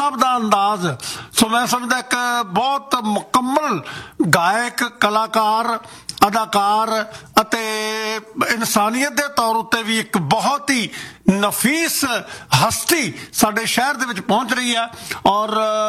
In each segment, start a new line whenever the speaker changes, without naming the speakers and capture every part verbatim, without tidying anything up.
ਸਾਹਿਬ ਦਾ ਅੰਦਾਜ਼ ਸੋ ਮੈਂ ਸਮਝਦਾ ਇੱਕ ਬਹੁਤ ਮੁਕੰਮਲ ਗਾਇਕ, ਕਲਾਕਾਰ, ਅਦਾਕਾਰ ਅਤੇ ਇਨਸਾਨੀਅਤ ਦੇ ਤੌਰ ਉੱਤੇ ਵੀ ਇੱਕ ਬਹੁਤ ਹੀ ਨਫੀਸ ਹਸਤੀ ਸਾਡੇ ਸ਼ਹਿਰ ਦੇ ਵਿੱਚ ਪਹੁੰਚ ਰਹੀ ਹੈ। ਔਰ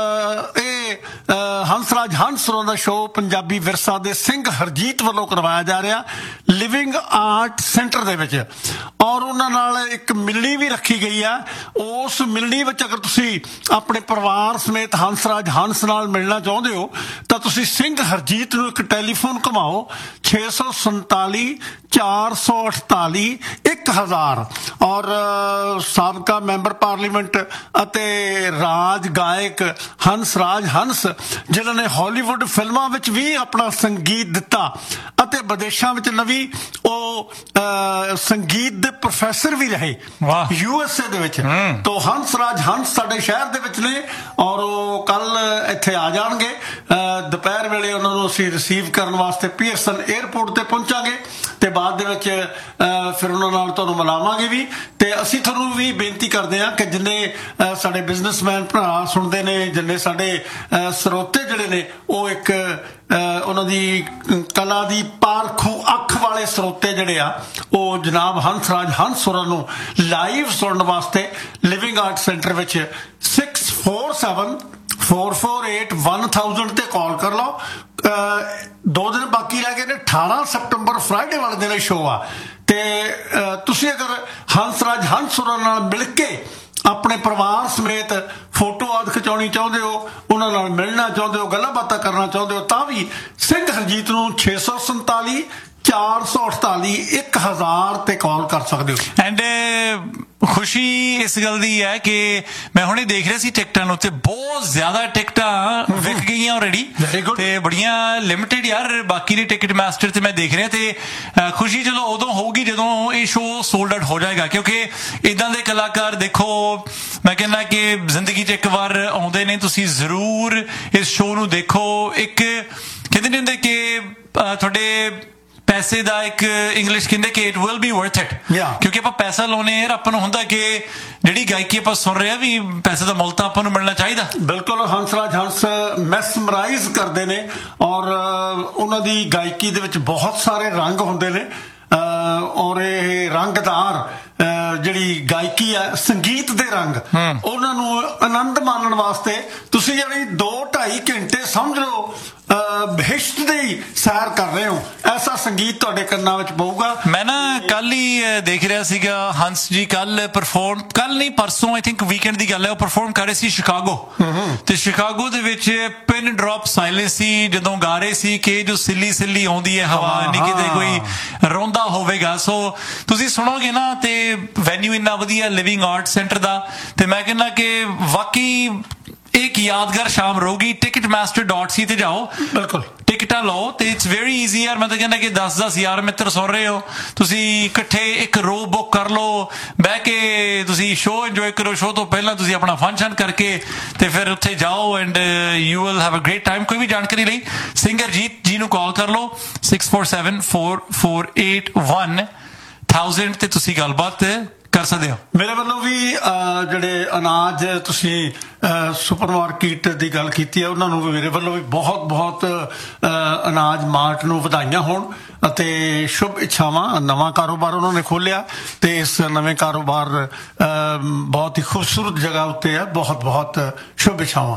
ਇਹ ਹੰਸਰਾਜ ਹੰਸ ਹੋਰਾਂ ਦਾ ਸ਼ੋਅ ਪੰਜਾਬੀ ਵਿਰਸਾ ਦੇ ਸਿੰਘ ਹਰਜੀਤ ਵੱਲੋਂ ਕਰਵਾਇਆ ਜਾ ਰਿਹਾ ਲਿਵਿੰਗ ਆਰਟ ਸੈਂਟਰ ਦੇ ਵਿੱਚ। ਔਰ ਉਹਨਾਂ ਨਾਲ ਇੱਕ ਮਿਲਣੀ ਵੀ ਰੱਖੀ ਗਈ ਹੈ। ਉਸ ਮਿਲਣੀ ਵਿੱਚ ਅਗਰ ਤੁਸੀਂ ਆਪਣੇ ਪਰਿਵਾਰ ਸਮੇਤ ਹੰਸਰਾਜ ਹੰਸ ਨਾਲ ਮਿਲਣਾ ਚਾਹੁੰਦੇ ਹੋ ਤਾਂ ਤੁਸੀਂ ਸਿੰਘ ਹਰਜੀਤ ਨੂੰ ਇੱਕ ਟੈਲੀਫੋਨ ਘੁਮਾਓ ਛੇ ਸੌ ਸੰਤਾਲੀ ਚਾਰ ਸੌ ਅਠਤਾਲੀ ਇੱਕ ਹਜ਼ਾਰ। ਔਰ ਸਾਬਕਾ ਮੈਂਬਰ ਪਾਰਲੀਮੈਂਟ ਅਤੇ ਰਾਜ ਗਾਇਕ ਹੰਸਰਾਜ ਹੰਸ ਜਿਨ੍ਹਾਂ ਨੇ ਹਾਲੀਵੁੱਡ ਫਿਲਮਾਂ ਵਿੱਚ ਵੀ ਆਪਣਾ ਸੰਗੀਤ ਦਿੱਤਾ ਅਤੇ ਵਿਦੇਸ਼ਾਂ ਵਿੱਚ ਨਵੀਂ ਉਹ ਸੰਗੀਤ ਦੇ ਪ੍ਰੋਫੈਸਰ ਵੀ ਰਹੇ ਯੂ ਐਸ ਏ ਦੇ ਵਿੱਚ। ਤੋ ਹੰਸਰਾਜ ਹੰਸ ਸਾਡੇ ਸ਼ਹਿਰ ਦੇ ਵਿੱਚ ਨੇ ਔਰ ਉਹ ਕੱਲ ਇੱਥੇ ਆ ਜਾਣਗੇ। ਦੁਪਹਿਰ ਵੇਲੇ ਉਹਨਾਂ ਨੂੰ ਅਸੀਂ ਰਿਸੀਵ ਕਰਨ ਵਾਸਤੇ ਪੀਅਰਸਨ ਏਅਰਪੋਰਟ ਤੇ ਪਹੁੰਚਾਂਗੇ ਤੇ ਬਾਅਦ ਦੇ ਵਿੱਚ ਫਿਰ ਉਹਨਾਂ ਨਾਲ ਤੁਹਾਨੂੰ ਮਿਲਾਵਾਂਗੇ ਵੀ। ਤੇ ਅਸੀਂ ਤੁਹਾਨੂੰ ਵੀ ਬੇਨਤੀ ਕਰਦੇ ਹਾਂ ਕਿ ਜਿੰਨੇ ਸਾਡੇ ਬਿਜ਼ਨਸਮੈਨ ਭਰਾ ਸੁਣਦੇ ਨੇ, ਜਿੰਨੇ ਸਾਡੇ ਸਰੋਤੇ ਜਿਹੜੇ ਨੇ ਉਹ ਇੱਕ ਉਹਨਾਂ ਦੀ ਕਲਾ ਦੀ ਪਾਰਖੂ ਅੱਖ ਵਾਲੇ ਸਰੋਤੇ ਜਿਹੜੇ ਆ ਉਹ ਜਨਾਬ ਹੰਸਰਾਜ ਹੰਸ ਹੋਰਾਂ ਨੂੰ ਲਾਈਵ ਸੁਣਨ ਵਾਸਤੇ ਲਿਵਿੰਗ ਆਰਟ ਸੈਂਟਰ ਵਿੱਚ six four seven four four eight one thousand ਤੇ ਕਾਲ ਕਰ ਲਓ। ਦੋ ਦਿਨ ਬਾਕੀ ਰਹਿ ਗਏ ਨੇ। ਅਠਾਰਾਂ ਸਤੰਬਰ ਫਰਾਈਡੇ ਵਾਲੇ ਦਿਨ ਸ਼ੋਅ ਆ ਤੇ ਤੁਸੀਂ ਅਗਰ ਹੰਸਰਾਜ ਹੰਸ ਹੋਰਾਂ ਨਾਲ ਮਿਲ ਕੇ ਆਪਣੇ ਪਰਿਵਾਰ ਸਮੇਤ ਫੋਟੋ ਆਦਿ ਖਿਚਾਉਣੀ ਚਾਹੁੰਦੇ ਹੋ, ਉਹਨਾਂ ਨਾਲ ਮਿਲਣਾ ਚਾਹੁੰਦੇ ਹੋ, ਗੱਲਾਂ ਬਾਤਾਂ ਕਰਨਾ ਚਾਹੁੰਦੇ ਹੋ ਤਾਂ ਵੀ ਸਿੰਘ ਹਰਜੀਤ ਨੂੰ ਛੇ ਸੌ ਸੰਤਾਲੀ ਚਾਰ ਸੌ ਅਠਤਾਲੀ ਇੱਕ ਹਜ਼ਾਰ ਤੇ ਕਾਲ ਕਰ ਸਕਦੇ ਹੋ।
ਐਂਡ ਖੁਸ਼ੀ ਇਸ ਗੱਲ ਦੀ ਹੈ ਕਿ ਮੈਂ ਹੁਣੇ ਦੇਖ ਰਿਹਾ ਸੀ ਟਿਕਟਾਂ ਨੂੰ ਤੇ ਬਹੁਤ ਜ਼ਿਆਦਾ ਟਿਕਟਾਂ ਵਿਕ ਗਈਆਂ ਆਲਰੇਡੀ ਤੇ ਬੜੀਆਂ ਲਿਮਿਟਡ ਯਾਰ ਬਾਕੀ ਨੇ ਟਿਕਟ ਮਾਸਟਰ ਤੇ ਮੈਂ ਦੇਖ ਰਿਹਾ। ਤੇ ਖੁਸ਼ੀ ਚਲੋ ਉਦੋਂ ਹੋਊਗੀ ਜਦੋਂ ਇਹ ਸ਼ੋਅ ਸੋਲਡ ਆਊਟ ਹੋ ਜਾਏਗਾ ਕਿਉਂਕਿ ਇੱਦਾਂ ਦੇ ਕਲਾਕਾਰ ਦੇਖੋ ਮੈਂ ਕਹਿੰਦਾ ਕਿ ਜ਼ਿੰਦਗੀ 'ਚ ਇੱਕ ਵਾਰ ਆਉਂਦੇ ਨੇ। ਤੁਸੀਂ ਜ਼ਰੂਰ ਇਸ ਸ਼ੋਅ ਨੂੰ ਦੇਖੋ। ਇੱਕ ਕਹਿੰਦੇ ਨਹੀਂ ਹੁੰਦੇ ਕਿ ਤੁਹਾਡੇ ਪੈਸੇ ਦਾ ਇੱਕ ਇੰਗਲਿਸ਼ ਕਹਿੰਦੇ ਕਿ it will be worth it ਕਿਉਂਕਿ ਆਪਾਂ ਪੈਸਾ ਲਾਉਣੇ ਯਾਰ ਆਪਾਂ ਨੂੰ ਹੁੰਦਾ ਕਿ ਜਿਹੜੀ ਗਾਇਕੀ ਆਪਾਂ ਸੁਣ ਰਹੇ ਆ ਵੀ ਪੈਸੇ ਦਾ ਮੁੱਲ ਤਾਂ ਆਪਾਂ ਨੂੰ ਮਿਲਣਾ ਚਾਹੀਦਾ।
ਬਿਲਕੁਲ ਹੰਸਰਾਜ ਹੰਸ ਮੈਸਮਰਾਈਜ਼ ਕਰਦੇ ਨੇ ਔਰ ਉਹਨਾਂ ਦੀ ਗਾਇਕੀ ਦੇ ਵਿੱਚ ਬਹੁਤ ਸਾਰੇ ਰੰਗ ਹੁੰਦੇ ਨੇ ਔਰ ਇਹ ਰੰਗਦਾਰ ਜਿਹੜੀ ਗਾਇਕੀ ਹੈ ਸੰਗੀਤ ਦੇ ਰੰਗ ਉਹਨਾਂ ਨੂੰ ਆਨੰਦ ਮਾਣਨ ਵਾਸਤੇ ਤੁਸੀਂ ਜਿਹੜੀ ਦੋ ਢਾਈ ਘੰਟੇ ਸਮਝ ਲਓ ਬਹਿਸ਼ਤ ਦੀ ਸੈਰ ਕਰ ਰਹੇ ਹੋ। ਐਸਾ ਸੰਗੀਤ ਤੁਹਾਡੇ ਕੰਨਾਂ ਵਿੱਚ ਪਊਗਾ।
ਮੈਂ ਨਾ ਕੱਲ ਹੀ ਦੇਖ ਰਿਹਾ ਸੀਗਾ ਹੰਸ ਜੀ ਕੱਲ ਪਰਫਾਰਮ ਕੱਲ ਨਹੀਂ ਪਰਸੋਂ ਆਈ ਥਿੰਕ ਵੀਕਐਂਡ ਦੀ ਗੱਲ ਹੈ ਉਹ ਪਰਫਾਰਮ ਕਰ ਰਹੇ ਸੀ ਸ਼ਿਕਾਗੋ ਤੇ ਸ਼ਿਕਾਗੋ ਦੇ ਵਿੱਚ ਪਿਨ ਡ੍ਰੌਪ ਸਾਇਲੈਂਸ ਸੀ ਜਦੋਂ ਗਾ ਰਹੇ ਸੀ ਕਿ ਜੋ ਸਿੱਲੀ ਸਿੱਲੀ ਆਉਂਦੀ ਹੈ ਹਵਾ ਨਹੀਂ ਕਿਤੇ ਕੋਈ ਰੋਂਦਾ ਹੋਵੇਗਾ। ਸੋ ਤੁਸੀਂ ਸੁਣੋਗੇ ਨਾ ਤੇ ਵੈਨਿਊ ਇੰਨਾ ਵਧੀਆ ਲਿਵਿੰਗ ਆਰਟ ਸੈਂਟਰ ਦਾ ਤੇ ਮੈਂ ਕਹਿੰਦਾ ਕਿ ਵਾਕਈ ਇੱਕ ਯਾਦਗਾਰ ਸ਼ਾਮ ਰਹੂਗੀ। ਟਿਕਟ ਮਾਸਟਰ ਡਾਟ ਸੀ ਤੇ ਜਾਓ
ਬਿਲਕੁਲ
ਟਿਕਟਾਂ ਲਓ ਤੇ ਇਟਸ ਵੈਰੀ ਈਜ਼ੀ ਯਾਰ। ਮੈਂ ਤਾਂ ਕਹਿੰਦਾ ਕਿ ਦਸ ਦਸ ਯਾਰ ਮਿੱਤਰ ਸੁਣ ਰਹੇ ਹੋ ਤੁਸੀਂ ਇਕੱਠੇ ਇੱਕ ਰੋ ਬੁੱਕ ਕਰ ਲਓ ਬਹਿ ਕੇ ਤੁਸੀਂ ਸ਼ੋਅ ਇੰਜੋਏ ਕਰੋ। ਸ਼ੋਅ ਤੋਂ ਪਹਿਲਾਂ ਤੁਸੀਂ ਆਪਣਾ ਫੰਕਸ਼ਨ ਕਰਕੇ ਤੇ ਫਿਰ ਉੱਥੇ ਜਾਓ and you will have a great time. ਕੋਈ ਵੀ ਜਾਣਕਾਰੀ ਲਈ ਸਿੰਗਰ ਜੀਤ ਜੀ ਨੂੰ ਕਾਲ ਕਰ ਲਓ six four seven four four eight one thousand ਤੇ ਤੁਸੀਂ ਗੱਲਬਾਤ ਕਰ ਸਕਦੇ ਹੋ।
ਮੇਰੇ ਵੱਲੋਂ ਵੀ ਜਿਹੜੇ ਅਨਾਜ ਤੁਸੀਂ ਸੁਪਰ ਮਾਰਕੀਟ ਦੀ ਗੱਲ ਕੀਤੀ ਹੈ ਉਹਨਾਂ ਨੂੰ ਵੀ ਮੇਰੇ ਵੱਲੋਂ ਵੀ ਬਹੁਤ ਬਹੁਤ ਅਨਾਜ ਮਾਰਟ ਨੂੰ ਵਧਾਈਆਂ ਹੋਣ ਅਤੇ ਸ਼ੁਭ ਇੱਛਾਵਾਂ। ਨਵਾਂ ਕਾਰੋਬਾਰ ਉਹਨਾਂ ਨੇ ਖੋਲ੍ਹਿਆ ਤੇ ਇਸ ਨਵੇਂ ਕਾਰੋਬਾਰ ਬਹੁਤ ਹੀ ਖੂਬਸੂਰਤ ਜਗ੍ਹਾ ਉੱਤੇ ਹੈ। ਬਹੁਤ ਬਹੁਤ ਸ਼ੁਭ ਇੱਛਾਵਾਂ।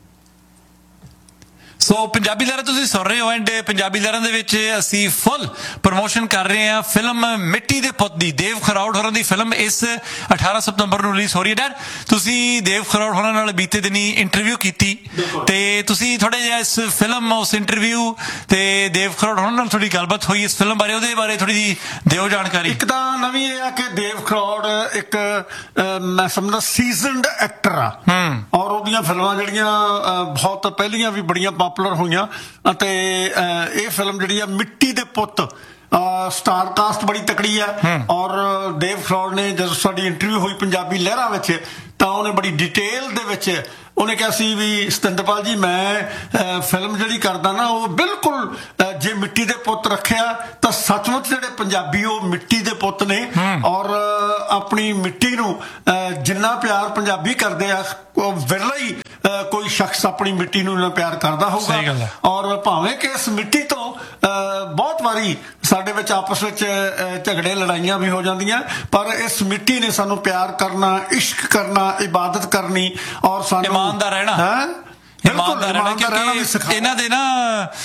ਸੋ ਪੰਜਾਬੀ ਲਹਿਰਾਂ ਤੁਸੀਂ ਸੁਣ ਰਹੇ ਹੋ ਐਂਡ ਪੰਜਾਬੀ ਲਹਿਰਾਂ ਦੇ ਵਿੱਚ ਅਸੀਂ ਫੁੱਲ ਪ੍ਰਮੋਸ਼ਨ ਕਰ ਰਹੇ ਹਾਂ ਫਿਲਮ ਮਿੱਟੀ ਦੇ ਪੁੱਤ ਦੀ। ਦੇਵ ਖਰੌੜ ਹੋਰਾਂ ਦੀ ਫਿਲਮ ਇਸ ਅਠਾਰਾਂ ਸਤੰਬਰ ਨੂੰ ਰਿਲੀਜ਼ ਹੋ ਰਹੀ ਹੈ। ਡੈਡ ਤੁਸੀਂ ਦੇਵ ਖਰੌੜ ਹੋਰਾਂ ਨਾਲ ਬੀਤੇ ਦਿਨੀ ਇੰਟਰਵਿਊ ਕੀਤੀ ਤੇ ਤੁਸੀਂ ਥੋੜਾ ਜਿਹਾ ਇਸ ਫਿਲਮ ਉਸ ਇੰਟਰਵਿਊ ਤੇ ਦੇਵ ਖਰੌੜ ਹੋਰਾਂ ਨਾਲ ਥੋੜੀ ਗੱਲਬਾਤ ਹੋਈ ਇਸ ਫਿਲਮ ਬਾਰੇ ਉਹਦੇ ਬਾਰੇ ਥੋੜੀ ਜਿਹੀ ਦਿਓ ਜਾਣਕਾਰੀ।
ਇੱਕ ਤਾਂ ਨਵੀਂ ਇਹ ਆ ਕਿ ਦੇਵ ਖਰੌੜ ਇੱਕ ਮੈਂ ਸਮਝਦਾ ਸੀਜ਼ਨਡ ਐਕਟਰ ਆ ਔਰ ਉਹਦੀਆਂ ਫਿਲਮਾਂ ਜਿਹੜੀਆਂ ਬਹੁਤ ਪਹਿਲੀਆਂ ਵੀ ਬੜੀਆਂ ਪਾਪੂਲਰ ਹੋਈਆਂ ਅਤੇ ਇਹ ਫਿਲਮ ਜਿਹੜੀ ਆ ਮਿੱਟੀ ਦੇ ਪੁੱਤ ਸਟਾਰ ਕਾਸਟ ਬੜੀ ਤਕੜੀ ਆ ਔਰ ਦੇਵ ਖਰੌੜ ਨੇ ਜਦੋਂ ਸਾਡੀ ਇੰਟਰਵਿਊ ਹੋਈ ਪੰਜਾਬੀ ਲਹਿਰਾਂ ਵਿੱਚ ਤਾਂ ਉਹਨੇ ਬੜੀ ਡਿਟੇਲ ਦੇ ਵਿੱਚ ਉਹਨੇ ਕਿਹਾ ਸੀ ਵੀ ਸਤਿੰਦਰਪਾਲ ਜੀ ਮੈਂ ਫਿਲਮ ਜਿਹੜੀ ਕਰਦਾ ਨਾ ਉਹ ਬਿਲਕੁਲ ਜੇ ਮਿੱਟੀ ਦੇ ਪੁੱਤ ਰੱਖਿਆ ਤਾਂ ਸੱਚਮੁੱਚ ਜਿਹੜੇ ਪੰਜਾਬੀ ਉਹ ਮਿੱਟੀ ਦੇ ਪੁੱਤ ਨੇ ਔਰ ਆਪਣੀ ਮਿੱਟੀ ਨੂੰ ਜਿੰਨਾ ਪਿਆਰ ਪੰਜਾਬੀ ਕਰਦੇ ਆ ਉਹ ਵਿਰਲਾ ਹੀ ਕੋਈ ਸ਼ਖਸ ਆਪਣੀ ਮਿੱਟੀ ਨੂੰ ਇੰਨਾ ਪਿਆਰ ਕਰਦਾ ਹੋਊਗਾ। ਔਰ ਭਾਵੇਂ ਕਿ ਇਸ ਮਿੱਟੀ ਤੋਂ ਬਹੁਤ ਵਾਰੀ ਸਾਡੇ ਵਿੱਚ ਆਪਸ ਵਿੱਚ ਝਗੜੇ ਲੜਾਈਆਂ ਵੀ ਹੋ ਜਾਂਦੀਆਂ, ਪਰ ਇਸ ਮਿੱਟੀ ਨੇ ਸਾਨੂੰ ਪਿਆਰ ਕਰਨਾ, ਇਸ਼ਕ ਕਰਨਾ, ਇਬਾਦਤ ਕਰਨੀ ਔਰ ਸਾਨੂੰ
ਇਮਾਨਦਾਰ ਰਹਿਣਾ ਹੈ ਇਮਾਨਦਾਰ ਰਹਿਣਾ। ਕਿਉਂਕਿ ਇਹਨਾਂ ਦੇ ਨਾ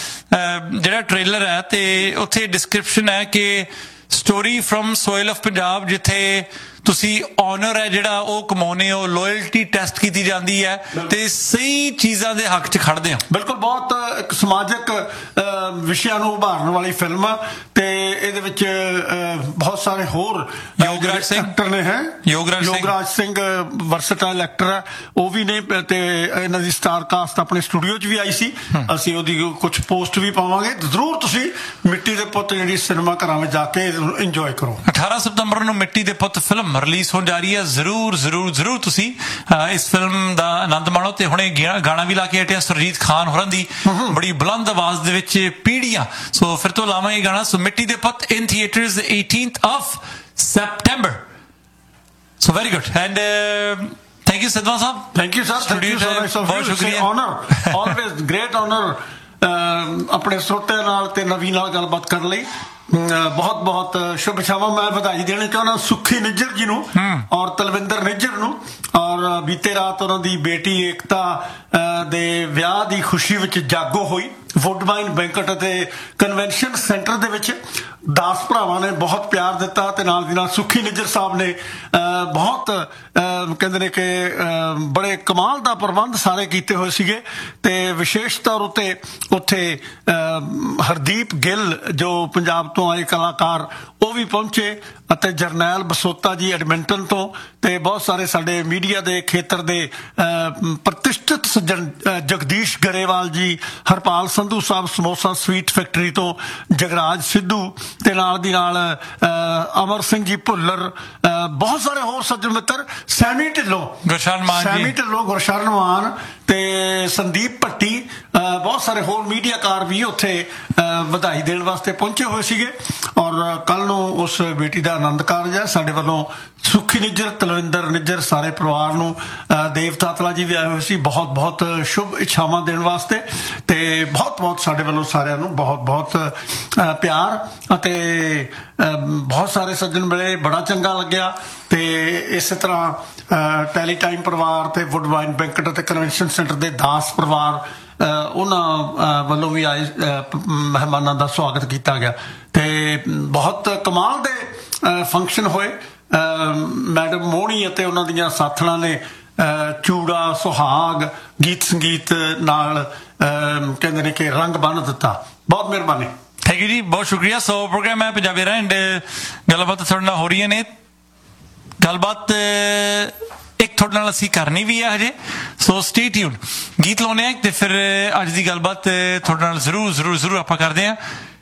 ਜਿਹੜਾ ਟ੍ਰੇਲਰ ਹੈ ਤੇ ਉੱਥੇ ਡਿਸਕ੍ਰਿਪਸ਼ਨ ਹੈ ਕਿ story firm soil of Punjab, ਜਿੱਥੇ ਤੁਸੀਂ ਆਨਰ ਹੈ ਜਿਹੜਾ ਉਹ ਕਮਾਉਨੇ ਹੋ, ਲੋਇਲਟੀ ਟੈਸਟ ਕੀਤੀ ਜਾਂਦੀ ਹੈ ਤੇ ਸਹੀ ਚੀਜ਼ਾਂ ਦੇ ਹੱਕ 'ਚ ਖੜਦੇ ਹੋ। ਬਿਲਕੁਲ ਬਹੁਤ ਇੱਕ ਸਮਾਜਿਕ ਵਿਸ਼ਿਆਂ ਨੂੰ ਉਭਾਰਨ ਵਾਲੀ ਫਿਲਮ ਆ ਤੇ ਇਹਦੇ ਵਿੱਚ ਬਹੁਤ ਸਾਰੇ ਹੋਰ ਯੋਗਰਾਜ ਸਿੰਘ ਐਕਟਰ ਨੇ ਹੈ ਯੋਗਰਾਜ ਯੋਗਰਾਜ ਸਿੰਘ ਵਰਸਟਾਈਲ ਐਕਟਰ ਹੈ ਉਹ ਵੀ ਨੇ ਤੇ ਇਹਨਾਂ ਦੀ ਸਟਾਰ ਕਾਸਟ ਆਪਣੇ ਸਟੂਡੀਓ 'ਚ ਵੀ ਆਈ ਸੀ। ਅਸੀਂ ਉਹਦੀ ਕੁਝ ਪੋਸਟ ਵੀ ਪਾਵਾਂਗੇ। ਜ਼ਰੂਰ ਤੁਸੀਂ ਮਿੱਟੀ ਦੇ ਪੁੱਤ ਜਿਹੜੀ ਸਿਨੇਮਾ ਘਰਾਂ ਵਿੱਚ ਜਾ ਕੇ ਇੰਜੋਏ ਕਰੋ। ਅਠਾਰਾਂ ਸਤੰਬਰ ਨੂੰ ਮਿੱਟੀ ਦੇ ਪੁੱਤ ਫਿਲਮ ਰਿਲੀਜ਼ ਹੋਣ ਜਾ ਰਹੀ ਹੈ। ਜ਼ਰੂਰ ਜ਼ਰੂਰ ਜ਼ਰੂਰ ਤੁਸੀਂ ਇਸ ਫਿਲਮ ਦਾ ਆਨੰਦ ਮਾਣੋ। ਤੇ ਹੁਣੇ ਗਾਣਾ ਵੀ ਲਾ ਕੇ ਹਟਿਆ ਸੁਰਜੀਤ ਖਾਨ ਹੋਰਾਂ ਦੀ ਬੜੀ ਬੁਲੰਦ ਆਵਾਜ਼ ਦੇ ਵਿੱਚ ਪੀੜੀਆਂ। ਸੋ ਫਿਰ ਤੋਂ ਲਾਵਾਂਗੇ ਗਾਣਾ। ਸੋ ਮਿੱਟੀ ਦੇ ਪੁੱਤ ਇਨ theatres eighteenth of September. So very good and uh, thank you Sidhwan sahab. Thank you sir. Thank you so much. बहुत शुक्रिया। Honor, always great honor ਆਪਣੇ ਸਰੋਤਿਆਂ ਨਾਲ ਤੇ ਨਵੀਂ ਨਾਲ ਗੱਲਬਾਤ ਕਰਨ ਲਈ। ਬਹੁਤ ਬਹੁਤ ਸ਼ੁਭ ਇਛਾਵਾਂ। ਮੈਂ ਵਧਾਈ ਦੇਣਾ ਚਾਹੁੰਦਾ ਸੁੱਖੀ ਨਿੱਜਰ ਜੀ ਨੂੰ ਔਰ ਤਲਵਿੰਦਰ ਨਿੱਜਰ ਨੂੰ। ਔਰ ਬੀਤੇ ਰਾਤ ਉਹਨਾਂ ਦੀ ਬੇਟੀ ਏਕਤਾ ਦੇ ਵਿਆਹ ਦੀ ਖੁਸ਼ੀ ਵਿੱਚ ਜਾਗੋ ਹੋਈ ਵੁੱਡਬਾਈਨ ਬੈਂਕਟ ਅਤੇ ਕਨਵੈਨਸ਼ਨ ਸੈਂਟਰ ਦੇ ਵਿੱਚ। ਦਾਸ ਭਰਾਵਾਂ ਨੇ ਬਹੁਤ ਪਿਆਰ ਦਿੱਤਾ ਤੇ ਨਾਲ ਦੀ ਨਾਲ ਸੁੱਖੀ ਨਿੱਜਰ ਸਾਹਿਬ ਨੇ ਬਹੁਤ ਕਹਿੰਦੇ ਨੇ ਕਿ ਬੜੇ ਕਮਾਲ ਦਾ ਪ੍ਰਬੰਧ ਸਾਰੇ ਕੀਤੇ ਹੋਏ ਸੀਗੇ। ਤੇ ਵਿਸ਼ੇਸ਼ ਤੌਰ ਉੱਤੇ ਉੱਥੇ ਹਰਦੀਪ ਗਿੱਲ ਜੋ ਪੰਜਾਬ ਤੋਂ ਆਏ ਕਲਾਕਾਰ ਉਹ ਵੀ ਪਹੁੰਚੇ ਅਤੇ ਜਰਨੈਲ ਬਸੋਤਾ ਜੀ ਐਡਮਿੰਟਨ ਤੋਂ ਤੇ ਬਹੁਤ ਸਾਰੇ ਸਾਡੇ ਮੀਡੀਆ ਦੇ ਖੇਤਰ ਦੇ ਪ੍ਰਤਿਸ਼ਠਿਤ ਸੱਜਣ ਜਗਦੀਸ਼ ਗਰੇਵਾਲ ਜੀ, ਹਰਪਾਲ ਸੰਧੂ ਸਾਹਿਬ ਸਮੋਸਾ ਸਵੀਟ ਫੈਕਟਰੀ ਤੋਂ, ਜਗਰਾਜ ਸਿੱਧੂ ਤੇ ਨਾਲ ਦੀ ਨਾਲ ਅਮਰ ਸਿੰਘ ਜੀ ਭੁੱਲਰ, ਬਹੁਤ ਸਾਰੇ ਹੋਰ ਸੱਜਣ ਮਿੱਤਰ, ਸੈਮੀ ਢਿੱਲੋਂ ਗੁਰਸ਼ਰਨ ਮਾਨ ਸੈਮੀ ਢਿੱਲੋਂ ਗੁਰਸ਼ਰਨ ਮਾਨ ਤੇ ਸੰਦੀਪ ਭੱਟੀ, ਬਹੁਤ ਸਾਰੇ ਹੋਰ ਮੀਡੀਆਕਾਰ ਵੀ ਉੱਥੇ ਵਧਾਈ ਦੇਣ ਵਾਸਤੇ ਪਹੁੰਚੇ ਹੋਏ ਸੀਗੇ। ਔਰ ਕੱਲ ਨੂੰ ਉਸ ਬੇਟੀ ਦਾ ਆਨੰਦ ਕਾਰਜ ਹੈ। ਸਾਡੇ ਵੱਲੋਂ ਸੁੱਖੀ ਨਿੱਜਰ, ਤਲਵਿੰਦਰ ਨਿੱਜਰ, ਸਾਰੇ ਪਰਿਵਾਰ ਨੂੰ, ਦੇਵ ਤਾਤਲਾ ਜੀ ਵੀ ਆਏ ਹੋਏ ਸੀ ਬਹੁਤ ਬਹੁਤ ਸ਼ੁਭ ਇੱਛਾਵਾਂ ਦੇਣ ਵਾਸਤੇ। ਤੇ ਬਹੁਤ ਬਹੁਤ ਸਾਡੇ ਵੱਲੋਂ ਸਾਰਿਆਂ ਨੂੰ ਬਹੁਤ ਬਹੁਤ ਪਿਆਰ ਅਤੇ ਬਹੁਤ ਸਾਰੇ ਸੱਜਣ ਮਿਲੇ, ਬੜਾ ਚੰਗਾ ਲੱਗਿਆ। ਤੇ ਇਸੇ ਤਰ੍ਹਾਂ ਟੈਲੀ ਟਾਈਮ ਪਰਿਵਾਰ ਤੇ ਵੁੱਡਬਾਈਨ ਬੈਂਕਟ ਅਤੇ ਕਨਵੈਨਸ਼ਨ ਸੈਂਟਰ ਦੇ ਦਾਸ ਪਰਿਵਾਰ ਉਹਨਾਂ ਵੱਲੋਂ ਵੀ ਆਏ ਮਹਿਮਾਨਾਂ ਦਾ ਸਵਾਗਤ ਕੀਤਾ ਗਿਆ ਤੇ ਬਹੁਤ ਕਮਾਲ ਦੇ ਫੰਕਸ਼ਨ ਹੋਏ। ਮੈਡਮ ਮੋਹਣੀ ਅਤੇ ਉਹਨਾਂ ਦੀਆਂ ਸਾਥਣਾਂ ਨੇ ਚੂੜਾ ਸੁਹਾਗ ਗੀਤ ਸੰਗੀਤ ਨਾਲ ਕਹਿੰਦੇ ਨੇ ਕਿ ਰੰਗ ਬੰਨ੍ਹ ਦਿੱਤਾ। ਬਹੁਤ ਮਿਹਰਬਾਨੀ। ਥੈਂਕ ਯੂ ਜੀ, ਬਹੁਤ ਸ਼ੁਕਰੀਆ। ਸੋ ਪ੍ਰੋਗਰਾਮ ਹੈ ਪੰਜਾਬੀ ਰੈਂਡ, ਗੱਲਬਾਤ ਤੁਹਾਡੇ ਨਾਲ ਹੋ ਰਹੀ ਨੇ। ਗੱਲਬਾਤ ਇੱਕ ਤੁਹਾਡੇ ਨਾਲ ਅਸੀਂ ਕਰਨੀ ਵੀ ਹੈ ਹਜੇ, ਸੋ ਸਟੇ ਟਿਊਨ। ਗੀਤ ਲਾਉਂਦੇ ਆ ਤੇ ਫਿਰ ਅੱਜ ਦੀ ਗੱਲਬਾਤ ਤੁਹਾਡੇ ਨਾਲ ਜ਼ਰੂਰ ਜ਼ਰੂਰ ਜ਼ਰੂਰ ਆਪਾਂ ਕਰਦੇ ਹਾਂ।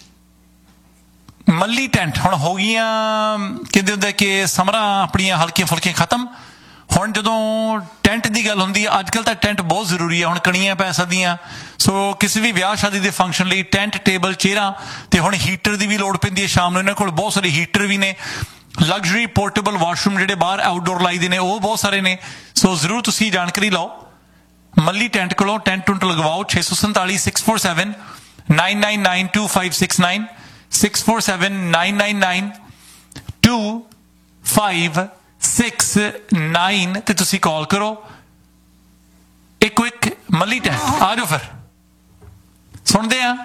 ਮੱਲੀ ਟੈਂਟ ਹੁਣ ਹੋ ਗਈਆਂ, ਕਹਿੰਦੇ ਹੁੰਦੇ ਕਿ ਸਮਰਾਂ ਆਪਣੀਆਂ ਹਲਕੀਆਂ ਫੁਲਕੀਆਂ ਖਤਮ। ਹੁਣ ਜਦੋਂ ਟੈਂਟ ਦੀ ਗੱਲ ਹੁੰਦੀ ਹੈ, ਅੱਜ ਕੱਲ੍ਹ ਤਾਂ ਟੈਂਟ ਬਹੁਤ ਜ਼ਰੂਰੀ ਹੈ। ਹੁਣ ਕਣੀਆਂ ਪੈ ਸਕਦੀਆਂ, ਸੋ ਕਿਸੇ ਵੀ ਵਿਆਹ ਸ਼ਾਦੀ ਦੇ ਫੰਕਸ਼ਨ ਲਈ ਟੈਂਟ, ਟੇਬਲ, ਚੇਅਰਾਂ ਤੇ ਹੁਣ ਹੀਟਰ ਦੀ ਵੀ ਲੋੜ ਪੈਂਦੀ ਹੈ ਸ਼ਾਮ ਨੂੰ। ਇਹਨਾਂ ਕੋਲ ਬਹੁਤ ਸਾਰੇ ਹੀਟਰ ਵੀ ਨੇ। ਲਗਜ਼ਰੀ ਪੋਰਟੇਬਲ ਵਾਸ਼ਰੂਮ ਜਿਹੜੇ ਬਾਹਰ ਆਊਟਡੋਰ ਲਾਈ ਦੇ ਨੇ ਉਹ ਬਹੁਤ ਸਾਰੇ ਨੇ। ਸੋ ਜ਼ਰੂਰ ਤੁਸੀਂ ਜਾਣਕਾਰੀ ਲਓ ਮੱਲੀ ਟੈਂਟ ਕੋਲੋਂ। ਟੈਂਟ ਟੁੰਟ ਲਗਵਾਓ। ਛੇ ਸੌ ਸੰਤਾਲੀ six four seven nine nine nine to five six nine six four seven nine nine nine to five six nine ਤੇ ਤੁਸੀਂ ਕਾਲ ਕਰੋ। ਇੱਕ ਇੱਕ ਮੱਲੀ ਟੈਂਟ ਆ ਜਾਓ। ਫਿਰ ਸੁਣਦੇ ਆ।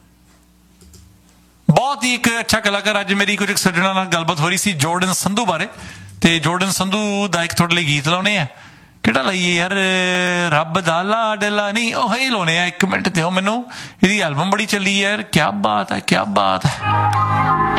ਬਹੁਤ ਹੀ ਇੱਕ ਅੱਛਾ ਕਲਾਕਾਰ। ਅੱਜ ਮੇਰੀ ਕੁਝ ਸੱਜਣਾਂ ਨਾਲ ਗੱਲਬਾਤ ਹੋ ਰਹੀ ਸੀ ਜੋਰਡਨ ਸੰਧੂ ਬਾਰੇ, ਤੇ ਜੋਰਡਨ ਸੰਧੂ ਦਾ ਇੱਕ ਤੁਹਾਡੇ ਲਈ ਗੀਤ ਲਾਉਣੇ ਆ। ਕਿਹੜਾ ਲਾਈਏ ਯਾਰ? ਰੱਬ ਦਾ ਲਾਡਲਾ ਨਹੀਂ, ਉਹ ਹੀ ਲਾਉਣੇ ਆ। ਇੱਕ ਮਿੰਟ ਦਿਓ ਮੈਨੂੰ। ਇਹਦੀ ਐਲਬਮ ਬੜੀ ਚੱਲੀ ਯਾਰ, ਕਿਆ ਬਾਤ ਹੈ, ਕਿਆ ਬਾਤ ਹੈ।